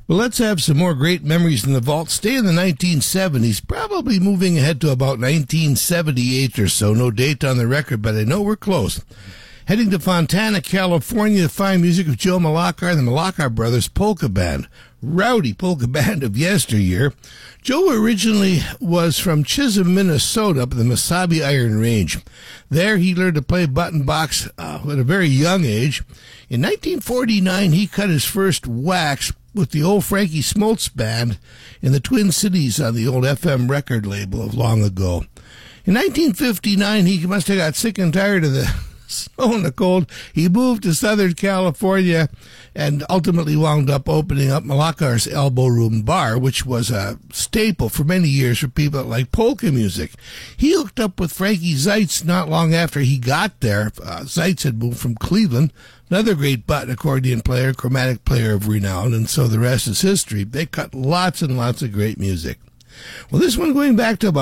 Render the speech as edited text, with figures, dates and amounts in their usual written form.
Well, let's have some more great memories in the vault. Stay in the 1970s, probably moving ahead to about 1978 or so. No date on the record, but I know we're close. Heading to Fontana, California, to find music of Joe Malachar and the Malachar Brothers Polka Band. Rowdy polka band of yesteryear. Joe originally was from Chisholm, Minnesota, up in the Mesabi Iron Range. There he learned to play button box at a very young age. In 1949, he cut his first wax with the old Frankie Smoltz band in the Twin Cities on the old FM record label of long ago. In 1959, he must have got sick and tired of the snow and the cold. He moved to Southern California and ultimately wound up opening up Malachar's Elbow Room Bar, which was a staple for many years for people that like polka music. He hooked up with Frankie Zeitz not long after he got there. Zeitz had moved from Cleveland, another great button accordion player, chromatic player of renown, and so the rest is history. They cut lots and lots of great music. Well, this one going back to about